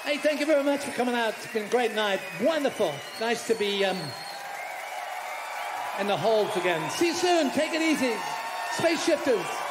Hey, thank you very much for coming out. It's been a great night. Wonderful. Nice to be in the holds again. See you soon. Take it easy. Space Shifters.